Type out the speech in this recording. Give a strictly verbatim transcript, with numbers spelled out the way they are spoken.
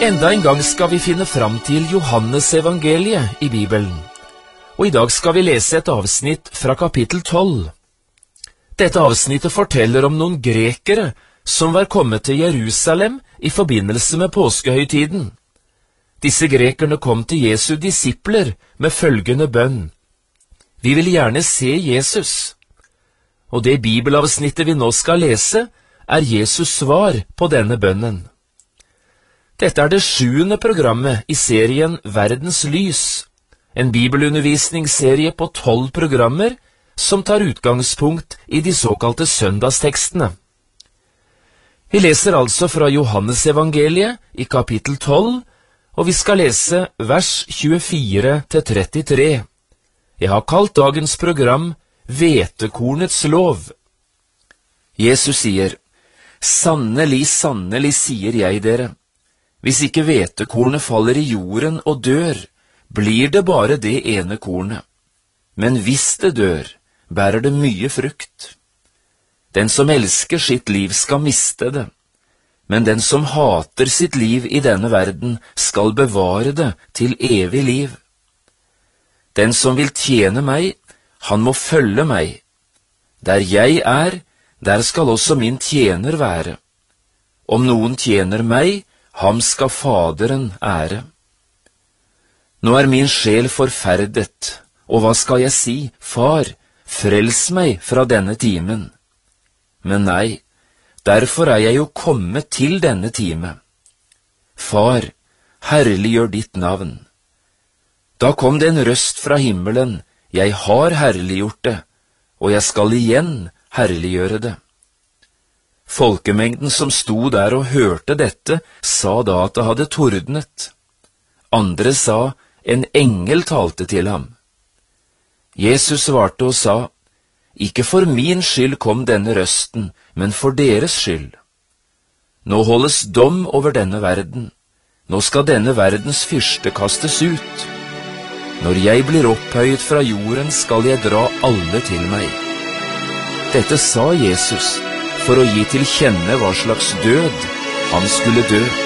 Enda en gang skal vi finne fram til Johannes evangeliet i Bibelen, og i dag skal vi lese et avsnitt fra kapittel tolv. Dette avsnittet forteller om noen grekere som var kommet til Jerusalem i forbindelse med påskehøytiden. Disse grekerne kom til Jesu disipler med følgende bønn: Vi vil gjerne se Jesus. Og det bibelavsnittet vi nå skal lese, er Jesus svar på denne bønnen. Dette er det sjuende programmet i serien Verdens lys, en bibelundervisningsserie på tolv programmer som tar utgangspunkt i de såkalte søndagstekstene. Vi leser altså fra Johannes evangeliet i kapittel tolv, og vi skal lese vers tjuefire til trettitre. Jeg har kalt dagens program Hvetekornets lov. Jesus sier: Sannelig, sannelig sier jeg dere, hvis ikke hvetekornet faller i jorden og dør, blir det bare det ene kornet. Men hvis det dør, bærer det mye frukt. Den som elsker sitt liv skal miste det, men den som hater sitt liv i denne verden skal bevare det til evig liv. Den som vil tjene meg, han må følge meg. Der jeg er, der skal også min tjener være. Om noen tjener meg, ham skal Faderen ære. Nå er min sjel forferdet, og hva skal jeg si? Far, frels meg fra denne timen. Men nei, derfor er jeg jo kommet til denne time. Far, herliggjør ditt navn. Da kom det en røst fra himmelen: Jeg har herliggjort det, og jeg skal igjen herliggjøre det. Folkemengden som sto der og hørte dette, sa da at det hadde tordnet. Andre sa: En engel talte til ham. Jesus svarte og sa: Ikke for min skyld kom denne røsten, men for deres skyld. Nå holdes dom over denne verden. Nå skal denne verdens fyrste kastes ut. Når jeg blir opphøyet fra jorden, skal jeg dra alle til meg. Dette sa Jesus for å gi til kjenne hva slags død han skulle dø.